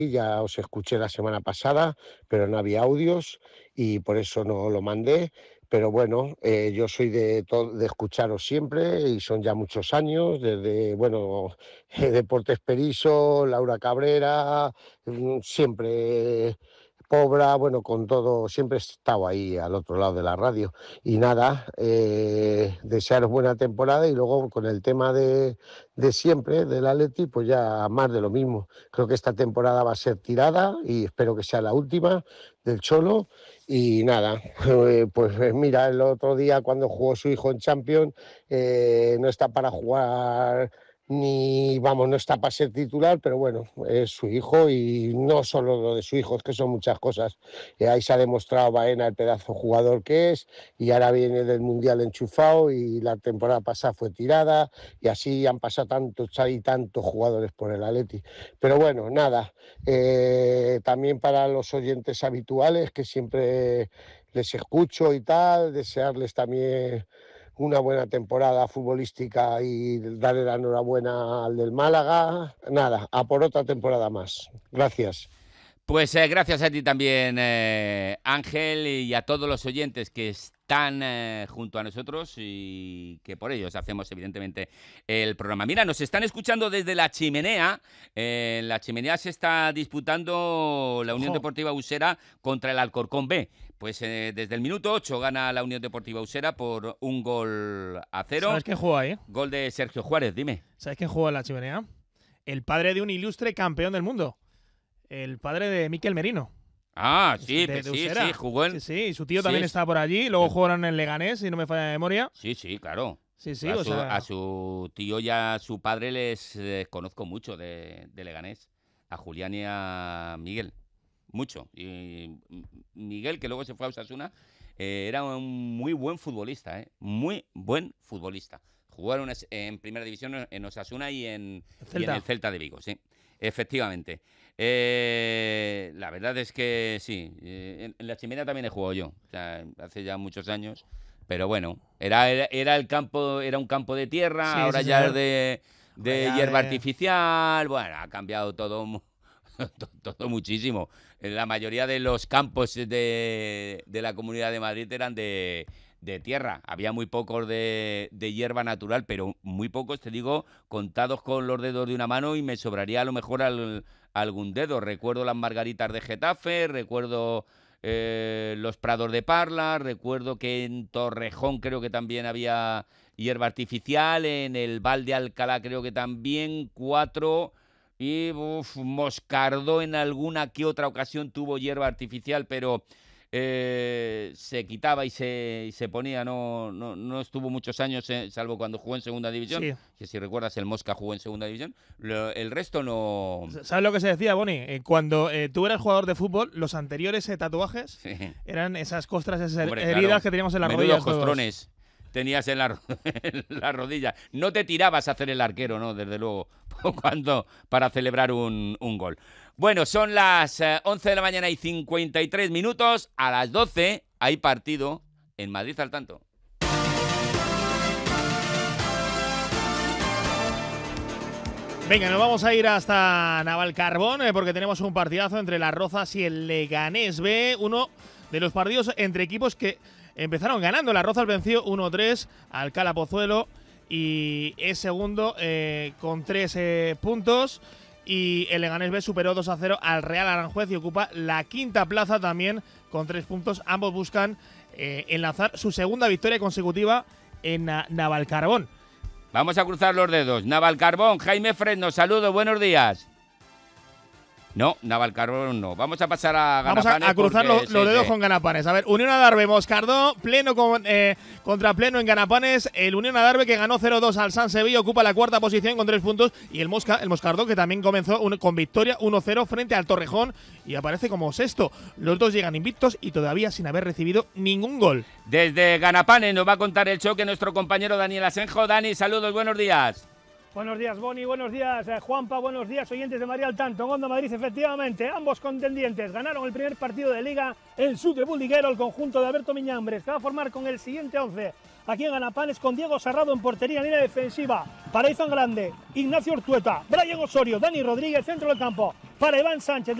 ya os escuché la semana pasada, pero no había audios y por eso no lo mandé. Pero bueno, yo soy de escucharos siempre y son ya muchos años, desde, bueno, Deportes Periso, Laura Cabrera, siempre Pobra, bueno, con todo, siempre he estado ahí al otro lado de la radio. Y nada, desearos buena temporada y luego con el tema de siempre, del Atleti, pues ya más de lo mismo. Creo que esta temporada va a ser tirada y espero que sea la última del Cholo. Y nada, pues mira, el otro día cuando jugó su hijo en Champions, no está para jugar ni, vamos, no está para ser titular, pero bueno, es su hijo y no solo lo de su hijo, es que son muchas cosas. Ahí se ha demostrado Baena el pedazo de jugador que es y ahora viene del Mundial enchufado y la temporada pasada fue tirada y así han pasado tantos y tantos jugadores por el Atleti. Pero bueno, nada, también para los oyentes habituales que siempre les escucho y tal, desearles también una buena temporada futbolística y darle la enhorabuena al del Málaga. Nada, a por otra temporada más. Gracias. Pues gracias a ti también, Ángel, y a todos los oyentes que están junto a nosotros y que por ellos hacemos, evidentemente, el programa. Mira, nos están escuchando desde La Chimenea. En La Chimenea se está disputando la Unión Deportiva Usera contra el Alcorcón B. Pues desde el minuto 8 gana la Unión Deportiva Usera por 1-0. ¿Sabes quién jugó ahí? Gol de Sergio Juárez, dime. ¿Sabes quién jugó en La Chimenea? El padre de un ilustre campeón del mundo. El padre de Mikel Merino. Ah, sí, sí, jugó en... Sí, y su tío también estaba por allí. Luego jugaron en Leganés, si no me falla la memoria. Sí, claro. Sí, A su tío y a su padre les conozco mucho de Leganés. A Julián y a Miguel. Mucho. Y Miguel, que luego se fue a Osasuna, era un muy buen futbolista, muy buen futbolista. Jugaron en primera división en Osasuna y en el Celta de Vigo, sí. Efectivamente. La verdad es que sí, en La Chimenea también he jugado yo, o sea, hace ya muchos años, pero bueno, era el campo, era un campo de tierra, ahora ya es de hierba artificial, bueno, ha cambiado todo muchísimo. La mayoría de los campos de la Comunidad de Madrid eran de tierra. Había muy pocos de hierba natural, pero muy pocos, te digo, contados con los dedos de una mano y me sobraría a lo mejor algún dedo. Recuerdo las Margaritas de Getafe, recuerdo los Prados de Parla, recuerdo que en Torrejón creo que también había hierba artificial, en el Val de Alcalá creo que también 4... Y Moscardó en alguna que otra ocasión tuvo hierba artificial, pero se quitaba y se ponía. No estuvo muchos años, salvo cuando jugó en segunda división. Sí. Que si recuerdas, el Mosca jugó en segunda división. El resto no... ¿Sabes lo que se decía, Boni? Cuando tú eras jugador de fútbol, los anteriores tatuajes eran esas costras, esas heridas que teníamos en las rodillas. Costrones tenías en la rodilla. No te tirabas a hacer el arquero, ¿no? Desde luego, para celebrar un gol. Bueno, son las 11 de la mañana y 53 minutos. A las 12 hay partido en Madrid al tanto. Venga, nos vamos a ir hasta Navalcarbón porque tenemos un partidazo entre Las Rozas y el Leganés B. Uno de los partidos entre equipos que empezaron ganando. Las Rozas venció 1-3 al Cala Pozuelo y es segundo con 3 puntos. Y el Leganés B superó 2-0 al Real Aranjuez y ocupa la quinta plaza también con 3 puntos. Ambos buscan enlazar su segunda victoria consecutiva en Navalcarbón. Vamos a cruzar los dedos. Navalcarbón, Jaime Fresno, saludos, buenos días. No, Navalcarbón no. Vamos a pasar a Ganapanes. Vamos a cruzar los dedos con Ganapanes. A ver, Unión Adarve, Moscardó, pleno contra pleno en Ganapanes. El Unión Adarve que ganó 0-2 al San Sevilla ocupa la cuarta posición con 3 puntos. Y el Moscardó que también comenzó con victoria 1-0 frente al Torrejón y aparece como sexto. Los dos llegan invictos y todavía sin haber recibido ningún gol. Desde Ganapanes nos va a contar el choque nuestro compañero Daniel Asenjo. Dani, saludos, buenos días. Buenos días, Boni, buenos días, Juanpa, buenos días, oyentes de María al Tanto. Onda Madrid, efectivamente, ambos contendientes ganaron el primer partido de Liga en su debut liguero, el conjunto de Alberto Miñambres, que va a formar con el siguiente 11 aquí en Ganapanes, con Diego Serrado en portería, en línea defensiva, para Izan Grande, Ignacio Ortueta, Brian Osorio, Dani Rodríguez, centro del campo, para Iván Sánchez.